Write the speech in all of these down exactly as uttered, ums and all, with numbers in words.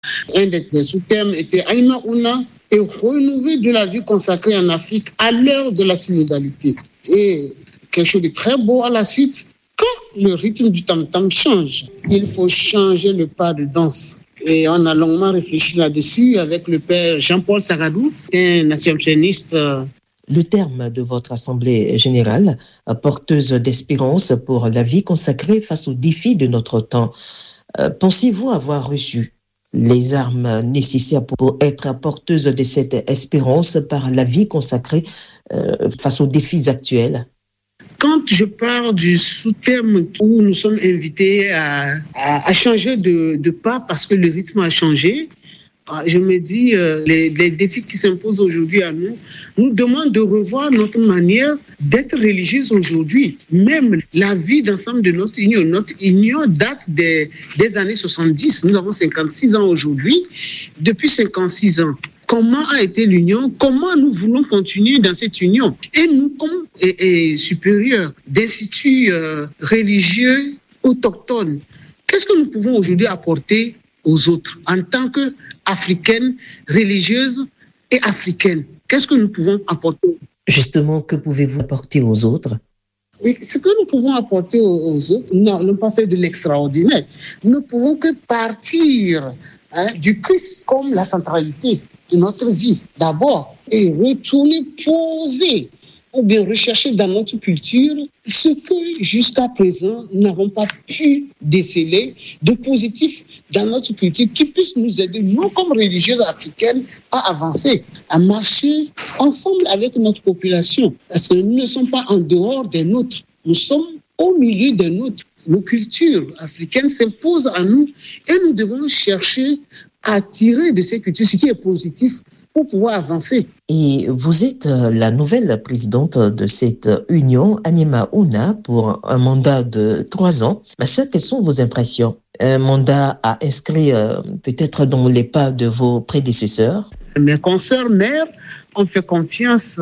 Un des, des sous-thèmes était Anima Una et renouveler de la vie consacrée en Afrique à l'heure de la synodalité. Et quelque chose de très beau à la suite, quand le rythme du tam-tam change, il faut changer le pas de danse. Et on a longuement réfléchi là-dessus avec le père Jean-Paul Saradou, un assomptionniste. Le terme de votre assemblée générale, porteuse d'espérance pour la vie consacrée face aux défis de notre temps. Euh, pensez-vous avoir reçu les armes nécessaires pour être porteuse de cette espérance par la vie consacrée euh, face aux défis actuels? Quand je parle du sous-terme où nous sommes invités à, à, à changer de, de pas parce que le rythme a changé, je me dis, euh, les, les défis qui s'imposent aujourd'hui à nous nous demandent de revoir notre manière d'être religieuse aujourd'hui. Même la vie d'ensemble de notre union. Notre union date des, des années soixante-dix. Nous avons cinquante-six ans aujourd'hui. Depuis cinquante-six ans, comment a été l'union? Comment nous voulons continuer dans cette union? Et nous, comme et, et supérieurs d'instituts euh, religieux autochtones, qu'est-ce que nous pouvons aujourd'hui apporter aux autres en tant qu'Africaines, religieuses et africaines? Qu'est-ce que nous pouvons apporter? Justement, que pouvez-vous apporter aux autres? Oui, ce que nous pouvons apporter aux autres, nous n'allons pas faire de l'extraordinaire. Nous ne pouvons que partir hein, du Christ comme la centralité de notre vie d'abord et retourner poser ou bien rechercher dans notre culture ce que jusqu'à présent nous n'avons pas pu déceler de positif dans notre culture qui puisse nous aider, nous comme religieuses africaines, à avancer, à marcher ensemble avec notre population. Parce que nous ne sommes pas en dehors des nôtres, nous sommes au milieu des nôtres. Nos cultures africaines s'imposent à nous et nous devons chercher à tirer de ces cultures ce qui est positif pour pouvoir avancer. Et vous êtes la nouvelle présidente de cette union Anima Una pour un mandat de trois ans. Ma sœur, quelles sont vos impressions? Un mandat à inscrire peut-être dans les pas de vos prédécesseurs? Mes consoeurs mères ont fait confiance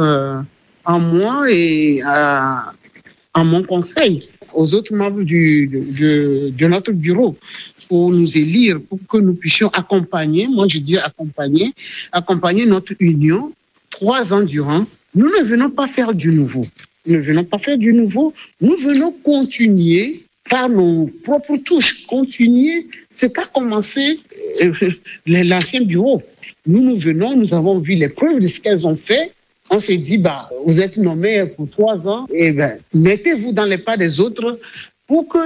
en moi et à, à mon conseil, aux autres membres du, de, de notre bureau, pour nous élire, pour que nous puissions accompagner, moi je dis accompagner, accompagner notre union trois ans durant. Nous ne venons pas faire du nouveau. Nous ne venons pas faire du nouveau. Nous venons continuer par nos propres touches, continuer ce qu'a commencé euh, l'ancien bureau. Nous, nous venons, nous avons vu les preuves de ce qu'elles ont fait. On s'est dit, bah, vous êtes nommés pour trois ans, et ben, mettez-vous dans les pas des autres pour que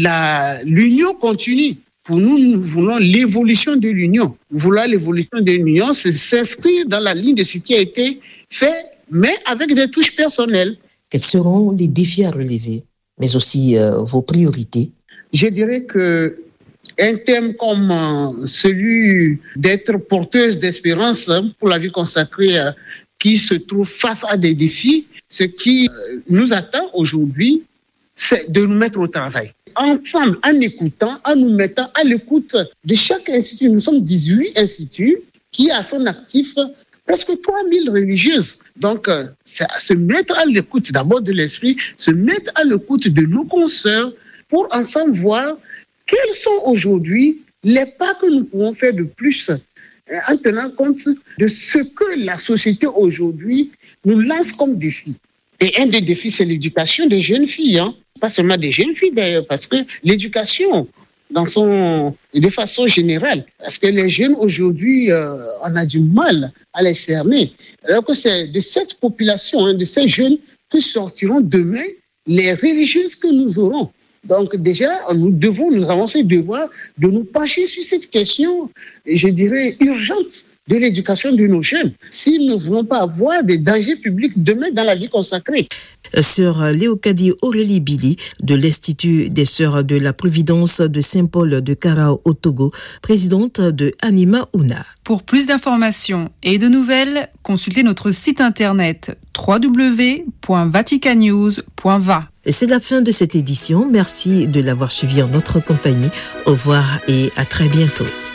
la, l'union continue. Pour nous, nous voulons l'évolution de l'union. Vouloir l'évolution de l'union, c'est s'inscrire dans la ligne de ce qui a été fait, mais avec des touches personnelles. Quels seront les défis à relever, mais aussi euh, vos priorités? Je dirais que un thème comme euh, celui d'être porteuse d'espérance hein, pour la vie consacrée euh, qui se trouve face à des défis, ce qui euh, nous attend aujourd'hui, c'est de nous mettre au travail. Ensemble, en écoutant, en nous mettant à l'écoute de chaque institut. Nous sommes dix-huit instituts qui, à son actif, presque trois mille religieuses. Donc, c'est se mettre à l'écoute d'abord de l'esprit, se mettre à l'écoute de nos consoeurs pour ensemble voir quels sont aujourd'hui les pas que nous pouvons faire de plus en tenant compte de ce que la société aujourd'hui nous lance comme défi. Et un des défis, c'est l'éducation des jeunes filles, hein. Pas seulement des jeunes filles d'ailleurs, parce que l'éducation, dans son, de façon générale, parce que les jeunes aujourd'hui, euh, on a du mal à les cerner. Alors que c'est de cette population, hein, de ces jeunes, que sortiront demain les religieuses que nous aurons. Donc déjà, nous devons, nous avons ce devoir de nous pencher sur cette question, je dirais, urgente de l'éducation de nos jeunes, si nous ne voulons pas avoir des dangers publics demain dans la vie consacrée. Sœur Léocadie Aurélie Billy de l'Institut des Sœurs de la Providence de Saint-Paul de Karao au Togo, présidente de Anima Una. Pour plus d'informations et de nouvelles, consultez notre site internet w w w point vaticanews point v a. C'est la fin de cette édition. Merci de l'avoir suivi en notre compagnie. Au revoir et à très bientôt.